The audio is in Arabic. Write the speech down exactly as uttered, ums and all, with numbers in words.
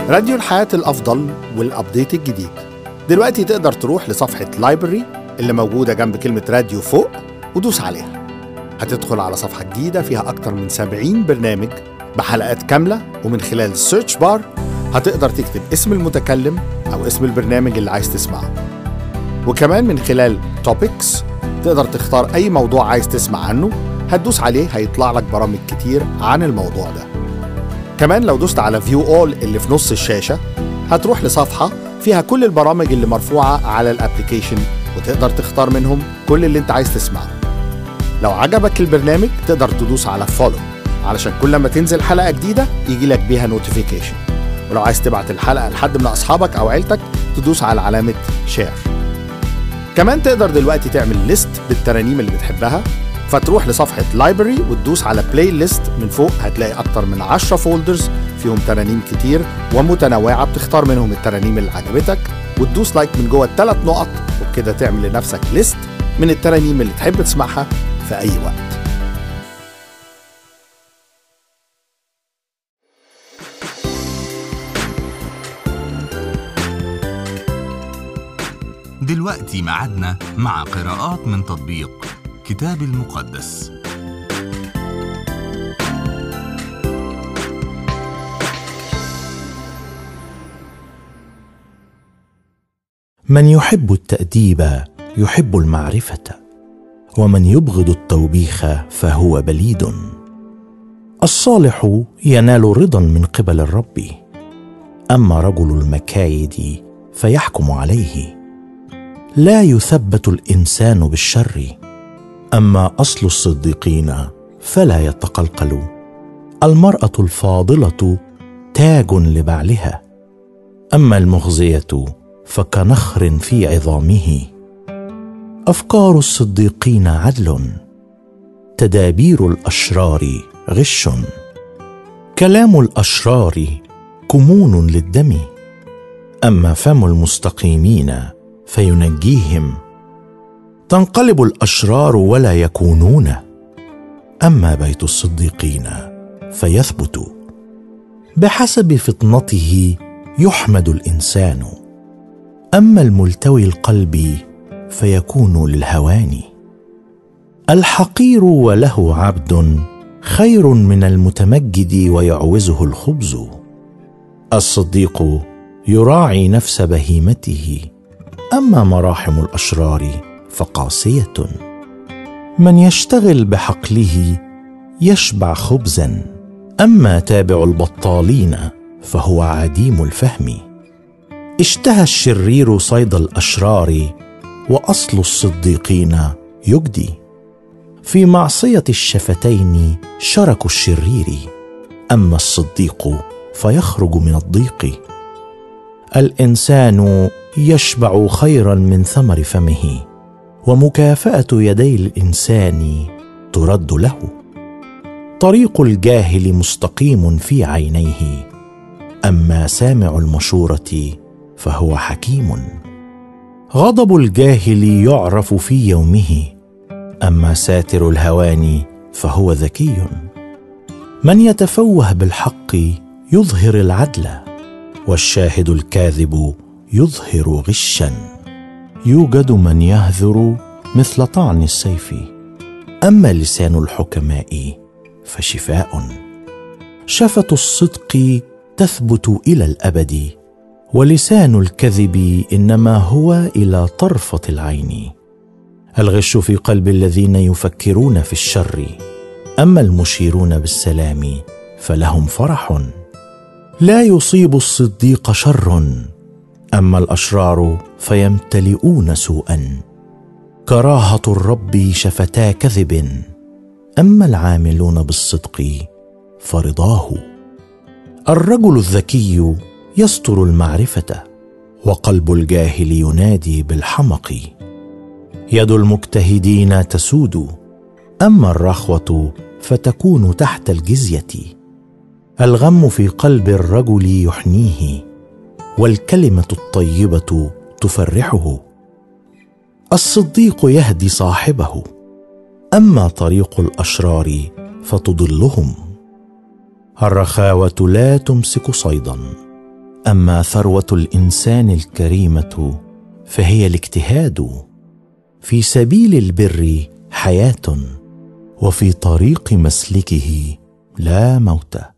راديو الحياة الأفضل والأبديت الجديد. دلوقتي تقدر تروح لصفحة لايبرري اللي موجودة جنب كلمة راديو فوق ودوس عليها. هتدخل على صفحة جديدة فيها أكتر من سبعين برنامج بحلقات كاملة، ومن خلال السيرش بار هتقدر تكتب اسم المتكلم أو اسم البرنامج اللي عايز تسمعه. وكمان من خلال توبكس تقدر تختار أي موضوع عايز تسمع عنه، هتدوس عليه هيطلع لك برامج كتير عن الموضوع ده. كمان لو دوست على فيو اول اللي في نص الشاشة هتروح لصفحة فيها كل البرامج اللي مرفوعة على الابليكيشن، وتقدر تختار منهم كل اللي انت عايز تسمعه. لو عجبك البرنامج تقدر تدوس على فولو علشان كل ما تنزل حلقة جديدة يجي لك بيها نوتيفيكيشن. ولو عايز تبعت الحلقة لحد من أصحابك أو عيلتك تدوس على علامة شير. كمان تقدر دلوقتي تعمل ليست بالترانيم اللي بتحبها، فتروح لصفحة لايبرري وتدوس على بلاي ليست. من فوق هتلاقي أكتر من عشرة فولدرز فيهم ترانيم كتير ومتنوعة، بتختار منهم الترانيم اللي عجبتك وتدوس لايك من جوه الثلاث نقط، وبكده تعمل لنفسك ليست من الترانيم اللي تحب تسمعها في أي وقت. دلوقتي معادنا مع قراءات من تطبيق كتاب المقدس. من يحب التأديب يحب المعرفة، ومن يبغض التوبيخ فهو بليد. الصالح ينال رضا من قبل الرب، أما رجل المكايد فيحكم عليه. لا يثبت الإنسان بالشر، أما أصل الصديقين فلا يتقلقل. المرأة الفاضلة تاج لبعلها، أما المخزية فكنخر في عظامه. أفكار الصديقين عدل، تدابير الأشرار غش. كلام الأشرار كمون للدم، أما فم المستقيمين فينجيهم. تنقلب الأشرار ولا يكونون، أما بيت الصديقين فيثبت. بحسب فطنته يحمد الإنسان، أما الملتوي القلب فيكون للهوان. الحقير وله عبد خير من المتمجد ويعوزه الخبز. الصديق يراعي نفس بهيمته، أما مراحم الأشرار فقاسية. من يشتغل بحقله يشبع خبزا، أما تابع البطالين فهو عديم الفهم. اشتهى الشرير صيد الأشرار، وأصل الصديقين يجدي. في معصية الشفتين شرك الشرير، أما الصديق فيخرج من الضيق. الإنسان يشبع خيرا من ثمر فمه، ومكافأة يدي الإنسان ترد له. طريق الجاهل مستقيم في عينيه، أما سامع المشورة فهو حكيم. غضب الجاهل يعرف في يومه، أما ساتر الهوان فهو ذكي. من يتفوه بالحق يظهر العدل، والشاهد الكاذب يظهر غشا. يوجد من يهذر مثل طعن السيف، أما لسان الحكماء فشفاء. شفة الصدق تثبت إلى الأبد، ولسان الكذب إنما هو إلى طرفة العين. الغش في قلب الذين يفكرون في الشر، أما المشيرون بالسلام فلهم فرح. لا يصيب الصديق شر، أما الأشرار فيمتلئون سوءا. كراهة الرب شفتا كذب، أما العاملون بالصدق فرضاه. الرجل الذكي يستر المعرفة، وقلب الجاهل ينادي بالحمق. يد المجتهدين تسود، أما الرخوة فتكون تحت الجزية. الغم في قلب الرجل يحنيه، والكلمة الطيبة تفرحه. الصديق يهدي صاحبه، أما طريق الأشرار فتضلهم. الرخاوة لا تمسك صيدا، أما ثروة الإنسان الكريمة فهي الاجتهاد. في سبيل البر حياة، وفي طريق مسلكه لا موت.